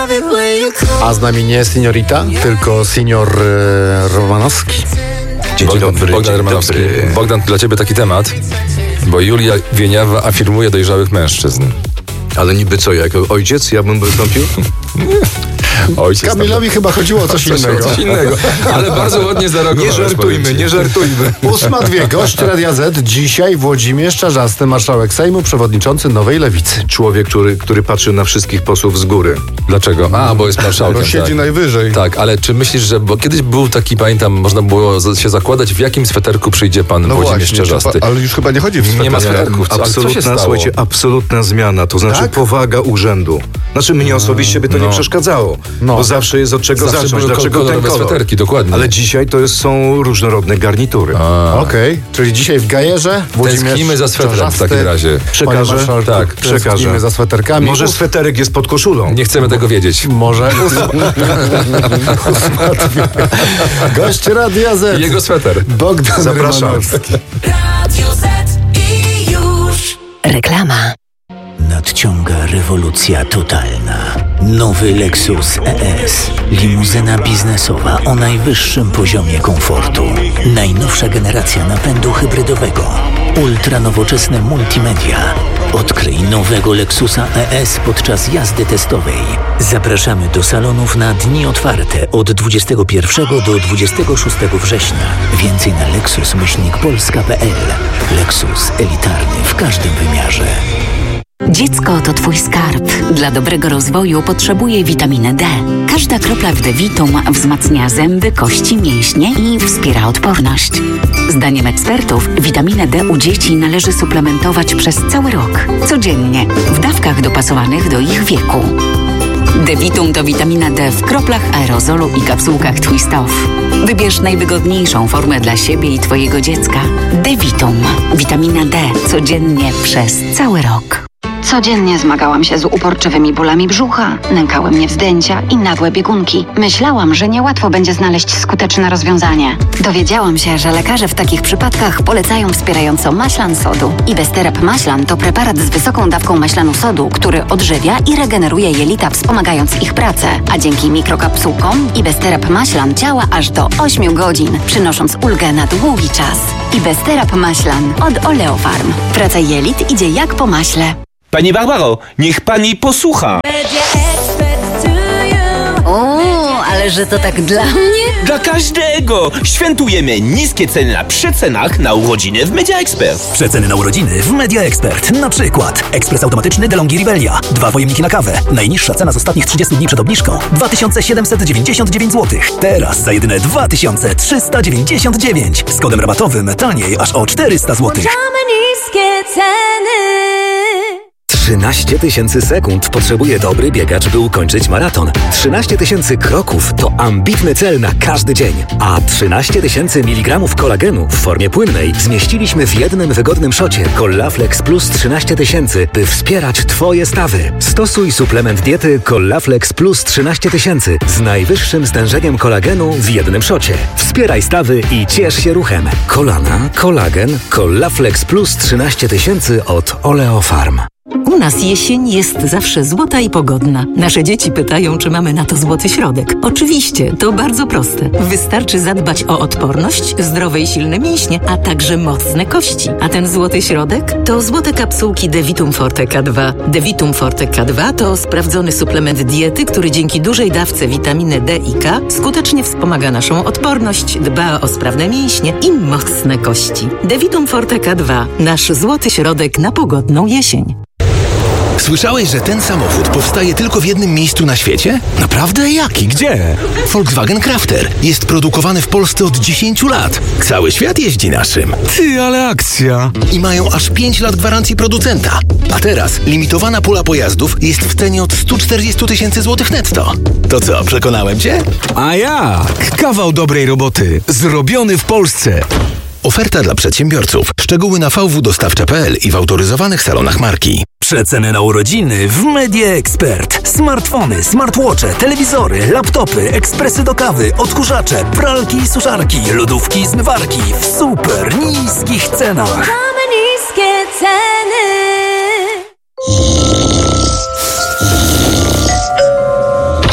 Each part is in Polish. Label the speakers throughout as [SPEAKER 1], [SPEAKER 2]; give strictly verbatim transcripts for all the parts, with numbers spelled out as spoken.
[SPEAKER 1] A z nami nie seniorita, tylko senior e, Romanowski.
[SPEAKER 2] Dzień
[SPEAKER 3] Bogdan,
[SPEAKER 2] dobry,
[SPEAKER 3] Bogdan
[SPEAKER 2] dzień
[SPEAKER 3] Romanowski.
[SPEAKER 2] dobry.
[SPEAKER 3] Bogdan, dla ciebie taki temat, bo Julia Wieniawa afirmuje dojrzałych mężczyzn.
[SPEAKER 2] Ale niby co, jako ojciec ja bym wystąpił?
[SPEAKER 3] Ojciec
[SPEAKER 1] Kamilowi chyba chodziło o coś
[SPEAKER 3] tam,
[SPEAKER 1] innego.
[SPEAKER 3] coś innego, ale bardzo ładnie zareagowałeś.
[SPEAKER 2] Nie żartujmy, nie żartujmy.
[SPEAKER 1] Ósma dwie, gość Radia Z. Dzisiaj Włodzimierz Czarzasty, marszałek Sejmu, przewodniczący Nowej Lewicy.
[SPEAKER 2] Człowiek, który, który patrzy na wszystkich posłów z góry.
[SPEAKER 3] Dlaczego? A, bo jest marszałkiem.
[SPEAKER 1] Bo siedzi
[SPEAKER 3] tak.
[SPEAKER 1] najwyżej.
[SPEAKER 3] Tak, ale czy myślisz, że... Bo kiedyś był taki, pamiętam, można było z- się zakładać, w jakim sweterku przyjdzie pan
[SPEAKER 1] No
[SPEAKER 3] Włodzimierz
[SPEAKER 1] właśnie,
[SPEAKER 3] Czarzasty.
[SPEAKER 1] ale już chyba nie chodzi w
[SPEAKER 3] Nie ma
[SPEAKER 1] sweterku.
[SPEAKER 3] sweterków. Co, ale co się
[SPEAKER 2] Absolutna,
[SPEAKER 3] stało?
[SPEAKER 2] słuchajcie, absolutna zmiana, to znaczy
[SPEAKER 1] Tak?
[SPEAKER 2] powaga urzędu. Znaczy mnie osobiście by to
[SPEAKER 3] no.
[SPEAKER 2] nie przeszkadzało,
[SPEAKER 1] No.
[SPEAKER 2] bo zawsze jest od czego
[SPEAKER 3] Zawsze
[SPEAKER 2] zacząć,
[SPEAKER 3] były
[SPEAKER 2] dlaczego ten
[SPEAKER 3] kolorowe
[SPEAKER 2] kolor.
[SPEAKER 3] sweterki, dokładnie.
[SPEAKER 2] Ale dzisiaj to jest, są różnorodne garnitury.
[SPEAKER 1] Okej, czyli dzisiaj w Gajerze Włodzimierz
[SPEAKER 3] Tęsknimy za swetrem w
[SPEAKER 1] Czarzasty.
[SPEAKER 3] takim razie.
[SPEAKER 2] Przekażę,
[SPEAKER 1] Panie marszałku,
[SPEAKER 3] tak,
[SPEAKER 2] przekażę.
[SPEAKER 1] tęsknimy za sweterkami.
[SPEAKER 2] Może
[SPEAKER 1] Ós-
[SPEAKER 2] sweterek jest pod koszulą.
[SPEAKER 3] Nie chcemy tego wiedzieć.
[SPEAKER 1] Może ósma, ósma dwie. Gość Radia Z.
[SPEAKER 3] Jego sweter.
[SPEAKER 1] Bogdan
[SPEAKER 2] Zapraszam.
[SPEAKER 1] Romanowski.
[SPEAKER 4] Radio Z i już.
[SPEAKER 5] Reklama. Nadciąga rewolucja totalna. Nowy Lexus E S. Limuzyna biznesowa o najwyższym poziomie komfortu. Najnowsza generacja napędu hybrydowego. Ultranowoczesne multimedia. Odkryj nowego Lexusa E S podczas jazdy testowej. Zapraszamy do salonów na dni otwarte od dwudziestego pierwszego do dwudziestego szóstego września. Więcej na lexus myślnik polska kropka p l. Lexus elitarny w każdym wymiarze.
[SPEAKER 6] Dziecko to twój skarb. Dla dobrego rozwoju potrzebuje witaminy D. Każda kropla w Devitum wzmacnia zęby, kości, mięśnie i wspiera odporność. Zdaniem ekspertów witaminę D u dzieci należy suplementować przez cały rok, codziennie, w dawkach dopasowanych do ich wieku. Devitum to witamina D w kroplach, aerozolu i kapsułkach Twist Off. Wybierz najwygodniejszą formę dla siebie i twojego dziecka. Devitum. Witamina D codziennie przez cały rok.
[SPEAKER 7] Codziennie zmagałam się z uporczywymi bólami brzucha, nękały mnie wzdęcia i nagłe biegunki. Myślałam, że niełatwo będzie znaleźć skuteczne rozwiązanie. Dowiedziałam się, że lekarze w takich przypadkach polecają wspierająco maślan sodu. Ibesterap maślan to preparat z wysoką dawką maślanu sodu, który odżywia i regeneruje jelita, wspomagając ich pracę. A dzięki mikrokapsułkom Ibesterap maślan działa aż do ośmiu godzin, przynosząc ulgę na długi czas. Ibesterap maślan od Oleofarm. Praca jelit idzie jak po maśle.
[SPEAKER 8] Pani Barbaro, niech pani posłucha.
[SPEAKER 6] O, ale że to tak dla mnie?
[SPEAKER 8] Dla każdego! Świętujemy niskie ceny na przecenach na urodziny w Media Expert.
[SPEAKER 9] Przeceny na urodziny w Media Expert. Na przykład ekspres automatyczny DeLonghi Rivelia. Dwa pojemniki na kawę. Najniższa cena z ostatnich trzydziestu dni przed obniżką dwa tysiące siedemset dziewięćdziesiąt dziewięć złotych. Teraz za jedyne dwa tysiące trzysta dziewięćdziesiąt dziewięć. Z kodem rabatowym taniej aż o czterysta złotych.
[SPEAKER 4] niskie ceny.
[SPEAKER 10] trzynaście tysięcy sekund potrzebuje dobry biegacz, by ukończyć maraton. trzynaście tysięcy kroków to ambitny cel na każdy dzień. A trzynaście tysięcy miligramów kolagenu w formie płynnej zmieściliśmy w jednym wygodnym szocie Collaflex Plus trzynaście tysięcy, by wspierać Twoje stawy. Stosuj suplement diety Collaflex Plus trzynaście tysięcy z najwyższym stężeniem kolagenu w jednym szocie. Wspieraj stawy i ciesz się ruchem. Kolana, kolagen, Collaflex Plus trzynaście tysięcy od Oleofarm.
[SPEAKER 11] U nas jesień jest zawsze złota i pogodna. Nasze dzieci pytają, czy mamy na to złoty środek. Oczywiście, to bardzo proste. Wystarczy zadbać o odporność, zdrowe i silne mięśnie, a także mocne kości. A ten złoty środek to złote kapsułki Devitum Forte K dwa. Devitum Forte K dwa to sprawdzony suplement diety, który dzięki dużej dawce witaminy D i K skutecznie wspomaga naszą odporność, dba o sprawne mięśnie i mocne kości. Devitum Forte K dwa. Nasz złoty środek na pogodną jesień.
[SPEAKER 12] Słyszałeś, że ten samochód powstaje tylko w jednym miejscu na świecie? Naprawdę? Jaki? Gdzie? Volkswagen Crafter. Jest produkowany w Polsce od dziesięciu lat. Cały świat jeździ naszym.
[SPEAKER 13] Ty, ale akcja!
[SPEAKER 12] I mają aż pięć lat gwarancji producenta. A teraz limitowana pula pojazdów jest w cenie od stu czterdziestu tysięcy złotych netto. To co, przekonałem cię?
[SPEAKER 13] A jak? Kawał dobrej roboty. Zrobiony w Polsce.
[SPEAKER 12] Oferta dla przedsiębiorców. Szczegóły na v w dostawcza kropka p l i w autoryzowanych salonach marki.
[SPEAKER 9] Przeceny na urodziny w Media Expert. Smartfony, smartwatche, telewizory, laptopy, ekspresy do kawy, odkurzacze, pralki i suszarki, lodówki i zmywarki w super niskich cenach.
[SPEAKER 4] Mamy niskie ceny.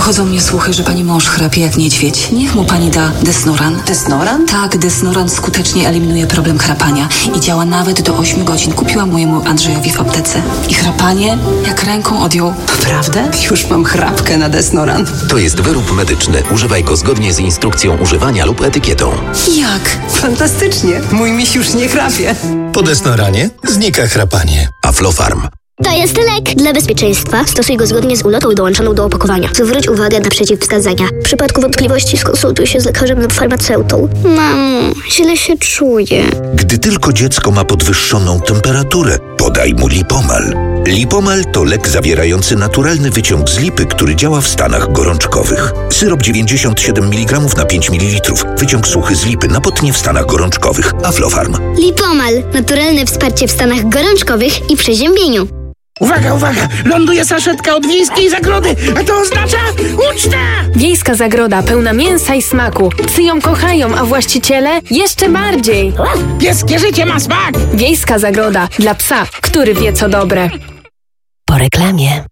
[SPEAKER 14] Dochodzą mnie słuchy, że pani mąż chrapie jak niedźwiedź. Niech mu pani da Desnoran.
[SPEAKER 11] Desnoran?
[SPEAKER 14] Tak, Desnoran skutecznie eliminuje problem chrapania i działa nawet do ośmiu godzin. Kupiłam mojemu Andrzejowi w aptece. I chrapanie jak ręką odjął.
[SPEAKER 11] Naprawdę? Już mam chrapkę na Desnoran.
[SPEAKER 15] To jest wyrób medyczny. Używaj go zgodnie z instrukcją używania lub etykietą.
[SPEAKER 11] Jak? Fantastycznie. Mój miś już nie chrapie.
[SPEAKER 16] Po Desnoranie znika chrapanie.
[SPEAKER 15] Aflofarm.
[SPEAKER 17] To jest lek. Dla bezpieczeństwa stosuj go zgodnie z ulotką dołączoną do opakowania. Zwróć uwagę na przeciwwskazania. W przypadku wątpliwości skonsultuj się z lekarzem lub farmaceutą. Mamo, źle się czuję.
[SPEAKER 16] Gdy tylko dziecko ma podwyższoną temperaturę, podaj mu Lipomal. Lipomal to lek zawierający naturalny wyciąg z lipy, który działa w stanach gorączkowych. Syrop dziewięćdziesiąt siedem miligramów na pięć mililitrów. Wyciąg suchy z lipy, napotnie w stanach gorączkowych. Aflofarm.
[SPEAKER 17] Lipomal. Naturalne wsparcie w stanach gorączkowych i przeziębieniu.
[SPEAKER 18] Uwaga, uwaga! Ląduje saszetka od Wiejskiej Zagrody, a to oznacza ucztę!
[SPEAKER 19] Wiejska Zagroda pełna mięsa i smaku. Psy ją kochają, a właściciele jeszcze bardziej.
[SPEAKER 18] Pieskie życie ma smak!
[SPEAKER 19] Wiejska Zagroda dla psa, który wie co dobre.
[SPEAKER 11] Po reklamie.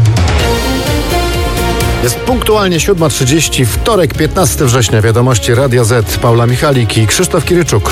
[SPEAKER 1] Jest punktualnie siódma trzydzieści, wtorek, piętnastego września. Wiadomości Radia Z. Paula Michalik i Krzysztof Kiryczuk.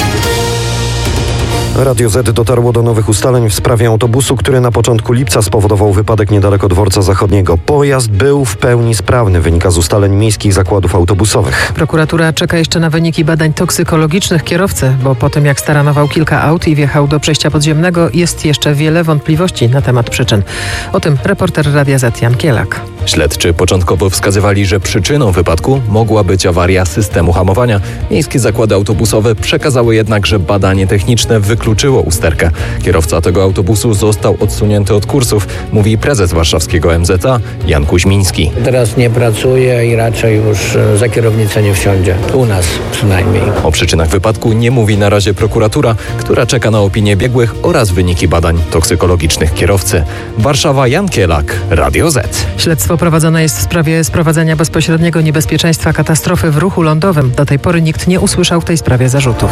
[SPEAKER 20] Radio Z dotarło do nowych ustaleń w sprawie autobusu, który na początku lipca spowodował wypadek niedaleko Dworca Zachodniego. Pojazd był w pełni sprawny, wynika z ustaleń miejskich zakładów autobusowych.
[SPEAKER 21] Prokuratura czeka jeszcze na wyniki badań toksykologicznych kierowcy, bo po tym jak staranował kilka aut i wjechał do przejścia podziemnego, jest jeszcze wiele wątpliwości na temat przyczyn. O tym reporter Radia Z Jan Kielak.
[SPEAKER 3] Śledczy początkowo wskazywali, że przyczyną wypadku mogła być awaria systemu hamowania. Miejskie zakłady autobusowe przekazały jednak, że badanie techniczne wykluczyło usterkę. Kierowca tego autobusu został odsunięty od kursów, mówi prezes warszawskiego M Z A Jan Kuźmiński.
[SPEAKER 22] Teraz nie pracuje i raczej już za kierownicę nie wsiądzie. U nas przynajmniej.
[SPEAKER 3] O przyczynach wypadku nie mówi na razie prokuratura, która czeka na opinię biegłych oraz wyniki badań toksykologicznych kierowcy. Warszawa, Jan Kielak, Radio Z.
[SPEAKER 21] Śledztwo prowadzone jest w sprawie sprowadzenia bezpośredniego niebezpieczeństwa katastrofy w ruchu lądowym. Do tej pory nikt nie usłyszał w tej sprawie zarzutów.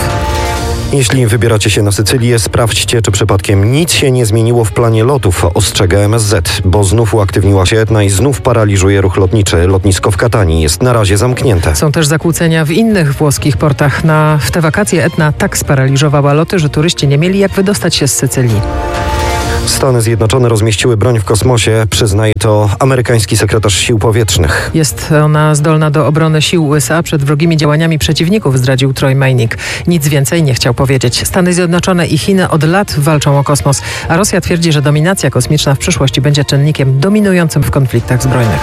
[SPEAKER 20] Jeśli wybieracie się na Sycylię, sprawdźcie, czy przypadkiem nic się nie zmieniło w planie lotów, ostrzega M S Z, bo znów uaktywniła się Etna i znów paraliżuje ruch lotniczy. Lotnisko w Katanii jest na razie zamknięte.
[SPEAKER 21] Są też zakłócenia w innych włoskich portach. Na, w te wakacje Etna tak sparaliżowała loty, że turyści nie mieli jak wydostać się z Sycylii.
[SPEAKER 20] Stany Zjednoczone rozmieściły broń w kosmosie, przyznaje to amerykański sekretarz sił powietrznych.
[SPEAKER 21] Jest ona zdolna do obrony sił U S A przed wrogimi działaniami przeciwników, zdradził Troy Maynick. Nic więcej nie chciał powiedzieć. Stany Zjednoczone i Chiny od lat walczą o kosmos, a Rosja twierdzi, że dominacja kosmiczna w przyszłości będzie czynnikiem dominującym w konfliktach zbrojnych.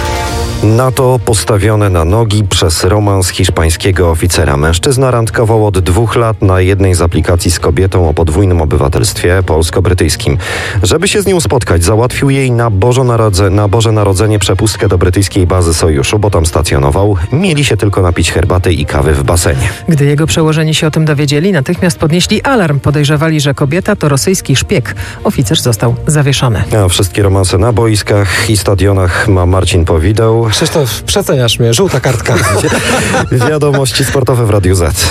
[SPEAKER 20] NATO postawione na nogi przez romans hiszpańskiego oficera. Mężczyzna randkował od dwóch lat na jednej z aplikacji z kobietą o podwójnym obywatelstwie polsko-brytyjskim. Żeby się z nią spotkać, załatwił jej na Boże, Narodze- na Boże Narodzenie przepustkę do brytyjskiej bazy sojuszu, bo tam stacjonował. Mieli się tylko napić herbaty i kawy w basenie.
[SPEAKER 21] Gdy jego przełożeni się o tym dowiedzieli, natychmiast podnieśli alarm. Podejrzewali, że kobieta to rosyjski szpieg. Oficer został zawieszony.
[SPEAKER 20] A wszystkie romanse na boiskach i stadionach ma Marcin Powideł.
[SPEAKER 23] Krzysztof, przeceniasz mnie, żółta kartka.
[SPEAKER 20] Wiadomości sportowe w Radiu Z.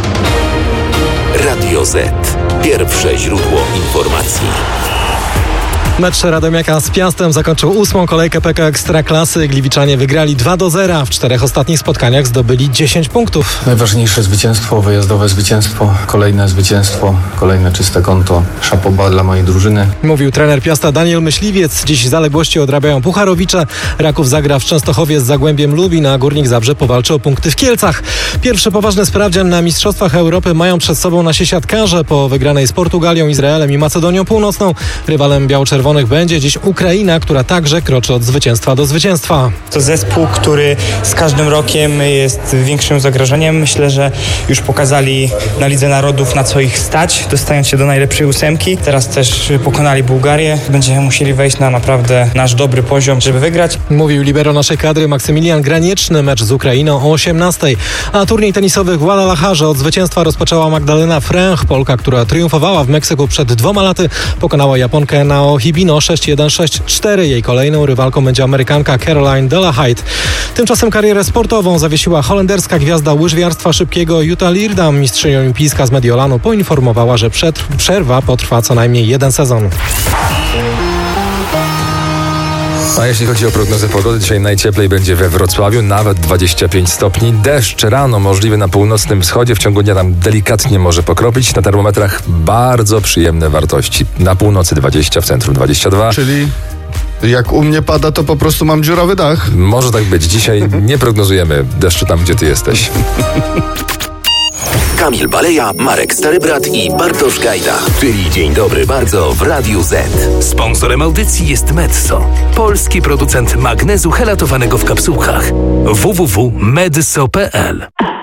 [SPEAKER 15] Radio Z. Pierwsze źródło informacji.
[SPEAKER 23] Mecz Radomiaka z Piastem zakończył ósmą kolejkę P K Ekstraklasy. Gliwiczanie wygrali dwa do zera. W czterech ostatnich spotkaniach zdobyli dziesięć punktów.
[SPEAKER 24] Najważniejsze zwycięstwo, wyjazdowe zwycięstwo, kolejne zwycięstwo, kolejne czyste konto. Szapoba dla mojej drużyny.
[SPEAKER 23] Mówił trener Piasta Daniel Myśliwiec. Dziś zaległości odrabiają Pucharowicze. Raków zagra w Częstochowie z Zagłębiem Lubin, a Górnik Zabrze powalczy o punkty w Kielcach. Pierwszy poważny sprawdzian na Mistrzostwach Europy mają przed sobą nasi siatkarze. Po wygranej z Portugalią, Izraelem i Macedonią Północną rywalem biało-czerwonych będzie dziś Ukraina, która także kroczy od zwycięstwa do zwycięstwa.
[SPEAKER 25] To zespół, który z każdym rokiem jest większym zagrożeniem. Myślę, że już pokazali na Lidze Narodów, na co ich stać, dostając się do najlepszej ósemki. Teraz też pokonali Bułgarię. Będziemy musieli wejść na naprawdę nasz dobry poziom, żeby wygrać.
[SPEAKER 23] Mówił libero naszej kadry Maksymilian Granieczny. Mecz z Ukrainą o osiemnastej. A turniej tenisowy w Guadalajarze od zwycięstwa rozpoczęła Magdalena Fręch. Polka, która triumfowała w Meksyku przed dwoma laty, pokonała Japonkę Nao Hibino sześć jeden sześć cztery. Jej kolejną rywalką będzie Amerykanka Caroline Delahide. Tymczasem karierę sportową zawiesiła holenderska gwiazda łyżwiarstwa szybkiego Jutta Leerdam. Mistrzyni olimpijska z Mediolanu poinformowała, że przerwa potrwa co najmniej jeden sezon.
[SPEAKER 2] A jeśli chodzi o prognozę pogody, dzisiaj najcieplej będzie we Wrocławiu, nawet dwadzieścia pięć stopni. Deszcz rano możliwy na północnym wschodzie, w ciągu dnia tam delikatnie może pokropić. Na termometrach bardzo przyjemne wartości. Na północy dwadzieścia, w centrum dwadzieścia dwa.
[SPEAKER 1] Czyli jak u mnie pada, to po prostu mam dziurawy dach.
[SPEAKER 2] Może tak być. Dzisiaj nie prognozujemy deszczu tam, gdzie ty jesteś.
[SPEAKER 15] Kamil Baleja, Marek Starybrat i Bartosz Gajda. Czyli Dzień Dobry Bardzo w Radiu Z.
[SPEAKER 12] Sponsorem audycji jest Medso, polski producent magnezu helatowanego w kapsułkach. w w w kropka medso kropka p l